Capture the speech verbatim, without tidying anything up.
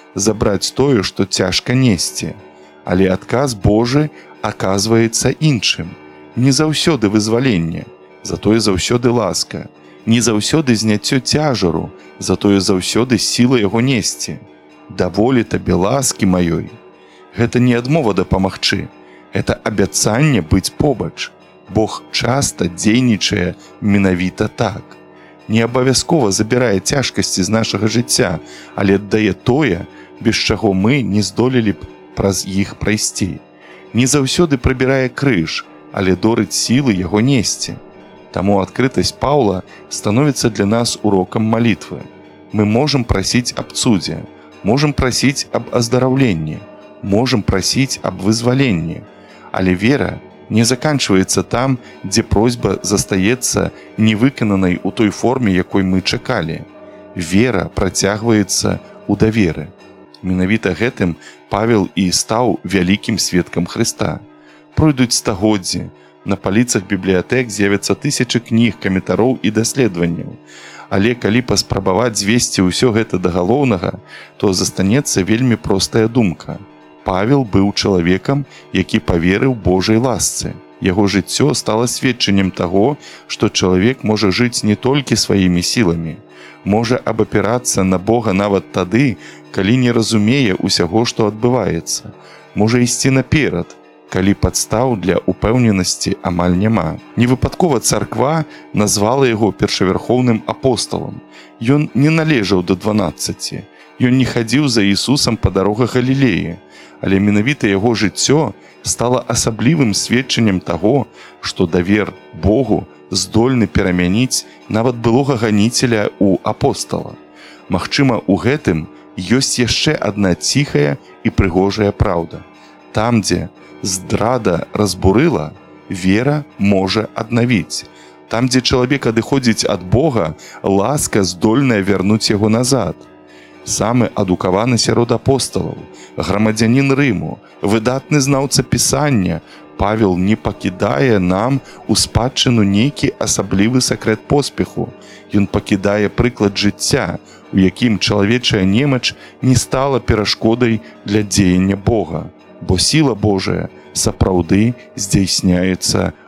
забраць тое, што цяжка несці. Але адказ Божы аказваецца іншым. Не заўсёды вызваленне, затое заўсёды ласка. Не заўсёды зняццё цяжару, затое заўсёды сіла яго несці. Даволі табе ласкі маёй. Гэта не адмова дапамагчы, гэта абяцанне быць побач. Бог часта дзейнічае менавіта так. Не абавязкова забірае цяжкасці з нашага жыцця, але аддае тое, без чаго мы не здолелі б праз іх прайсці. Не заўсёды прыбірае крыж, але дорыць сілы яго несці. Таму адкрытасць Паўла становіцца для нас урокам малітвы. Мы можам прасіць аб цудзе, можам прасіць аб аздараўленні, можам прасіць аб вызваленні, але вера не заканчваецца там, дзе просьба застаецца невыкананай у той форме, якой мы чакалі. Вера працягваецца ў даверы. Менавіта гэтым Павел і стаў вялікім сведкам Хрыста. Пройдуць стагоддзі, на паліцах бібліятэк з'явяцца тысячы кніг, каментароў і даследаванняў. Але калі паспрабаваць звесці ўсё гэта да галоўнага, то застанецца вельмі простая думка. Павел быў чалавекам, які паверыў Божай ласцы. Яго жыццё стала сведчаннем таго, што чалавек можа жыць не толькі сваімі сіламі, можа абапірацца на Бога нават тады, калі не разумее ўсяго, што адбываецца, можа ісці наперад, калі падстаў для упэўненасці амаль няма. Невыпадкова царква назвала яго першавярхоўным апосталам. Ён не належаў да дванаццаці, ён не хадзіў за Ісусам па дарогах Галілеі, але менавіта яго жыццё стала асаблівым сведчаннем таго, што давер Богу здольны перамяніць нават былога ганіцеля ў апостала. Магчыма, у гэтым ёсць яшчэ адна ціхая і прыгожая праўда. Там, дзе здрада разбурыла, вера можа аднавіць. Там, дзе чалавек адыходзіць ад Бога, ласка здольная вярнуць яго назад. Самы адукаваны сярод апосталаў, грамадзянін Рыму, выдатны знаўца пісання, Павел не пакідае нам у спадчыну нейкі асаблівы сакрэт поспеху. Ён пакідае прыклад жыцця, у якім чалавечая немач не стала перашкодай для дзеяння Бога, бо сіла Божая сапраўды здзяйсняецца